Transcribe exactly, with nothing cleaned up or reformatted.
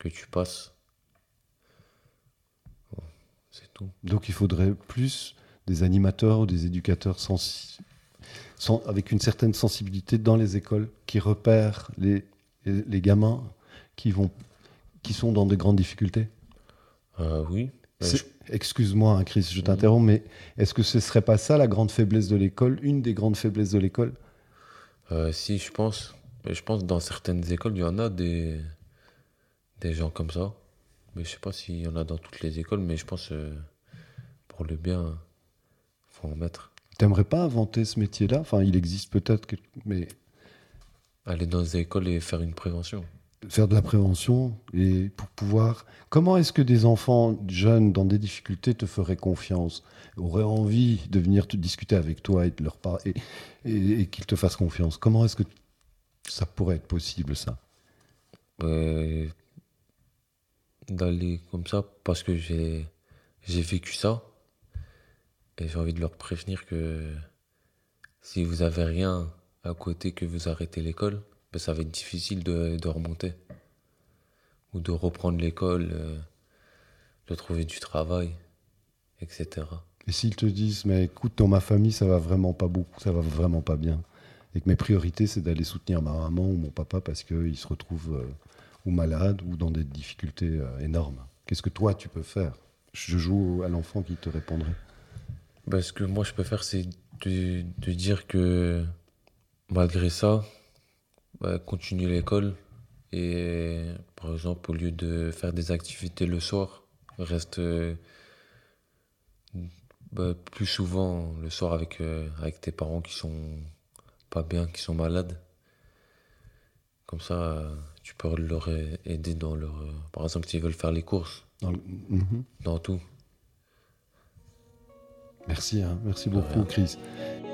que tu passes. Bon, c'est tout. Donc il faudrait plus des animateurs ou des éducateurs sensi- sen- avec une certaine sensibilité dans les écoles qui repèrent les, les, les gamins qui, vont, qui sont dans de grandes difficultés. Euh, oui. Euh, C'est- je- Excuse-moi, hein, Chris, je Mhm. t'interromps, mais est-ce que ce serait pas ça la grande faiblesse de l'école, une des grandes faiblesses de l'école? euh, si, je pense. Mais je pense que dans certaines écoles, il y en a des, des gens comme ça. Mais je sais pas s'il y en a dans toutes les écoles, mais je pense euh, pour le bien, faut en mettre. T'aimerais pas inventer ce métier-là? Enfin, il existe peut-être, que- mais Aller dans les écoles et faire une prévention. faire de la prévention et pour pouvoir. Comment est-ce que des enfants jeunes dans des difficultés te feraient confiance, auraient envie de venir te discuter avec toi et de leur parler et, et- et qu'ils te fassent confiance? Comment est-ce que ça pourrait être possible, ça? Euh, D'aller comme ça parce que j'ai j'ai vécu ça et j'ai envie de leur prévenir que si vous avez rien à côté que vous arrêtez l'école, ben ça va être difficile de, de remonter ou de reprendre l'école, euh, de trouver du travail, et cetera. Et s'ils te disent, mais écoute, dans ma famille, ça va vraiment pas beaucoup, ça va vraiment pas bien, et que mes priorités, c'est d'aller soutenir ma maman ou mon papa parce qu'ils se retrouvent euh, ou malades ou dans des difficultés euh, énormes. Qu'est-ce que toi, tu peux faire? Je joue à l'enfant qui te répondrait. Ben, ce que moi je peux faire, c'est de, de dire que malgré ça, ben, continue l'école et par exemple, au lieu de faire des activités le soir, reste euh, bah, plus souvent le soir avec, euh, avec tes parents qui sont pas bien, qui sont malades. Comme ça, euh, tu peux leur a- aider dans leur... euh, par exemple, s'ils veulent faire les courses, Dans le- Mhm. dans tout. Merci, hein. Merci De beaucoup, rien. Chris.